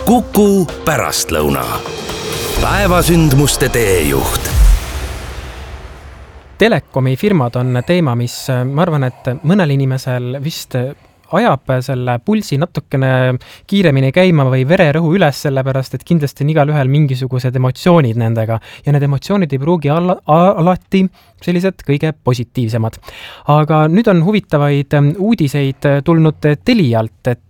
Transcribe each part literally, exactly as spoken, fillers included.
Kuku pärastlõuna. Päevasündmuste teejuht. Telekomi firmad on teema, mis ma arvan, et mõnel inimesel vist ajab selle pulsi natukene kiiremini käima või vererõhu üles, sellepärast, et kindlasti on igal ühel mingisugused emotsioonid nendega ja need emotsioonid ei pruugi al- alati sellised kõige positiivsemad. Aga nüüd on huvitavaid uudiseid tulnud Telialt, et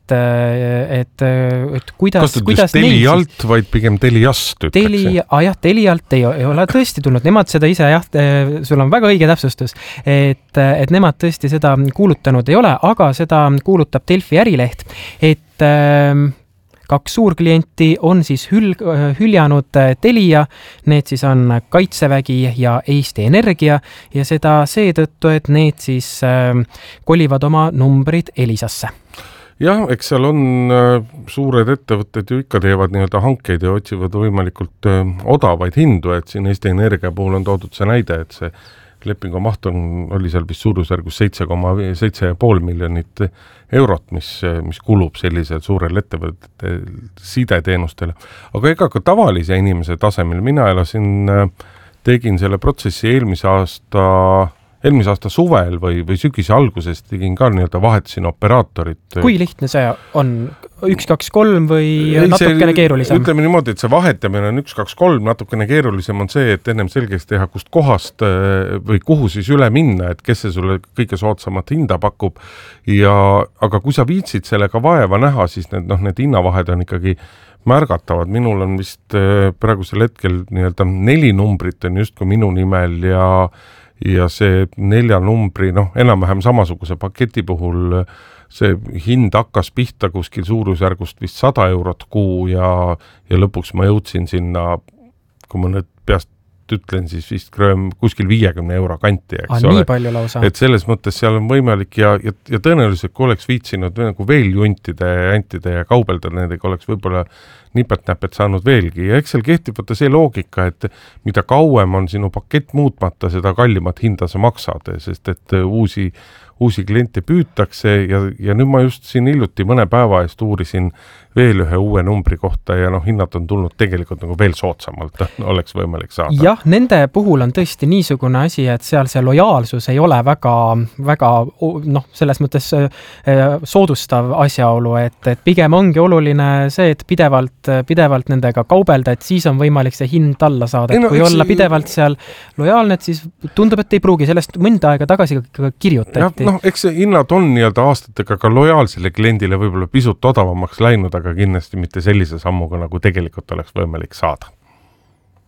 et, et kuidas, kas kuidas Telialt, siis... vaid pigem Teliast ütleks? Teli, ah, jah, Telialt ei, ei ole tõesti tulnud, nemad seda ise, jah, sul on väga õige täpsustus, et, et nemad tõesti seda kuulutanud ei ole, aga seda kuulutab Delfi ärileht, et äh, kaks suurklienti on siis hül, hüljanud Telia, need siis on Kaitsevägi ja Eesti Energia ja seda seetõttu, et need siis äh, kolivad oma numbrid Elisasse. Jah, eks seal on äh, suured ettevõtted ju ikka teevad nii-öelda hankeid ja otsivad võimalikult äh, odavaid hindu, et siin Eesti Energia puhul on toodud see näide, et see lepingu maht on, oli seal vist suurusjärgus seitse koma seitse ja pool miljonit eurot, mis, mis kulub sellisel suurel ettevõtete sideteenustele. Aga ega ka tavalise inimese tasemel, mina elasin, tegin selle protsessi eelmise aasta eelmise aasta suvel või, või sügise alguses tegin ka nii-öelda vahetasin operaatorit. Kui lihtne see on? üks, kaks, kolm või ei, natukene see, keerulisem? Ütleme niimoodi, et see vahetamine on üks, kaks, kolm, natukene keerulisem on see, et ennem selgeks teha, kust kohast või kuhu siis üle minna, et kes see sulle kõige soodsamat hinda pakub. Ja, aga kui sa viitsid sellega vaeva näha, siis need, noh, need hinnavahed on ikkagi märgatavad. Minul on vist praegusel hetkel nii-öelda neli numbrit on just kui minu nimel ja ja see nelja numbri, noh, enam-vähem samasuguse paketi puhul see hind hakkas pihta kuskil suurusjärgust vist sada eurot kuu ja, ja lõpuks ma jõudsin sinna, kui ma nüüd peast ütlen, siis vist krööm kuskil viiekümne euro kanti, eks ah, ole. Nii palju lausa. Et selles mõttes seal on võimalik ja, ja, ja tõenäoliselt, kui oleks viitsinud nagu veel juntide, jantide ja kaubelda nendega, oleks võib-olla nipet-näpet saanud veelgi. Ja eks seal kehtib võtta see loogika, et mida kauem on sinu pakett muutmata, seda kallimat hinda sa maksad, sest et uusi, uusi kliente püütakse ja, ja nüüd ma just siin hiljuti mõne päeva eest uurisin veel ühe uue numbri kohta ja noh, hinnad on tulnud tegelikult nagu veel soodsamalt, oleks võimalik saada. Jah, nende puhul on tõesti niisugune asi, et seal see lojaalsus ei ole väga, väga noh, selles mõttes soodustav asjaolu, et, et pigem ongi oluline see, et pidevalt, pidevalt nendega kaubelda, et siis on võimalik see hind alla saada. Et no, kui olla pidevalt seal lojaalne, et siis tundub, et ei pruugi. Sellest mõnda aega tagasi kirjutati. Noh, eks see hinnad on nii-öelda aastatega ka lojaalsele kliendile võib-olla pisut odavamaks läinud, aga kindlasti mitte sellise sammuga, nagu tegelikult oleks võimalik saada.